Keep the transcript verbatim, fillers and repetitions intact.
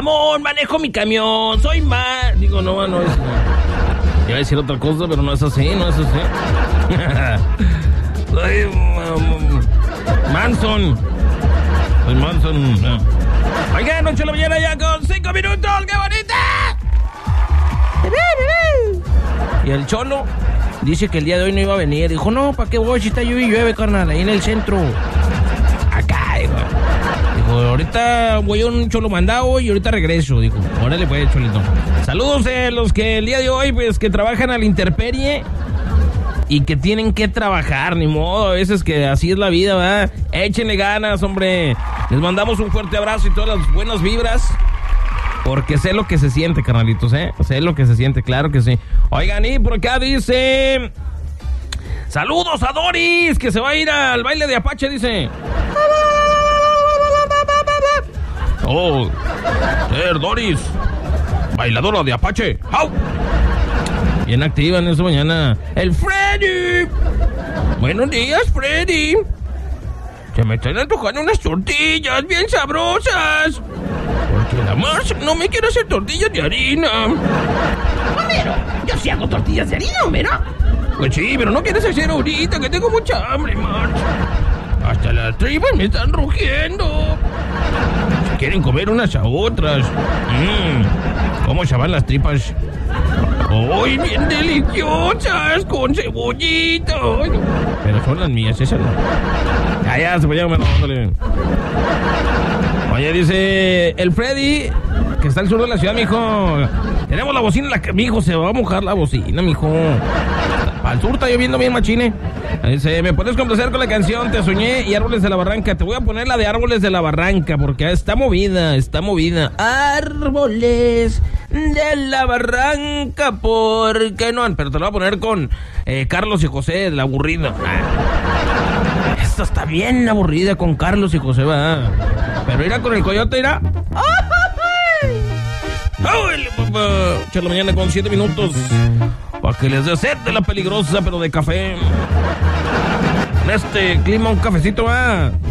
Amor, manejo mi camión, soy más. Digo, no, no es... Iba a decir otra cosa, pero no es así, no es así. Soy... Um, Manson. Soy Manson. No. Oigan, ocho de la mañana ya con cinco minutos. ¡Qué bonita! Y el Cholo dice que el día de hoy no iba a venir. Dijo, no, ¿para qué voy? Si está llueve y llueve, carnal, ahí en el centro. Acá, dijo. Dijo, ahorita voy a un Cholo mandado y ahorita regreso. Dijo, órale pues, Cholito. Saludos a los que el día de hoy, pues, que trabajan a la intemperie y que tienen que trabajar, ni modo, a veces que así es la vida, ¿verdad? Échenle ganas, hombre. Les mandamos un fuerte abrazo y todas las buenas vibras. Porque sé lo que se siente, carnalitos, ¿eh? Sé lo que se siente, claro que sí. Oigan, y por acá dice... Saludos a Doris, que se va a ir al baile de Apache, dice. Oh, ser Doris, bailadora de Apache. ¡Au! Bien activa en esta mañana. El Freddy. Buenos días, Freddy. Se me están antojando unas tortillas bien sabrosas. Porque la más no me quiere hacer tortillas de harina. Homero, yo sí hago tortillas de harina, Homero. Pues sí, pero no quieres hacer ahorita, que tengo mucha hambre, March. Hasta las tripas me están rugiendo. Se quieren comer unas a otras. Mmm, ¿cómo se van las tripas? ¡Ay, bien deliciosas! Con cebollita. Ay, no. Pero son las mías, esas no. Ya, ya, se vayan dándole. Oye, dice el Freddy, que está al sur de la ciudad, mijo. Tenemos la bocina en la que, mijo, se va a mojar la bocina, mijo. Al sur está lloviendo bien, machine. Dice, ¿me puedes complacer con la canción Te Soñé y Árboles de la Barranca? Te voy a poner la de Árboles de la Barranca, porque está movida, está movida. Árboles de la Barranca, ¿por qué no? Pero te lo voy a poner con eh, Carlos y José, la aburrida. Ah. Esta está bien aburrida con Carlos y José, va. Pero irá con el coyote, irá. ¡Ay, papá! Echa la mañana con siete minutos. Para que les dé sed de la peligrosa, pero de café. En este clima, un cafecito, va.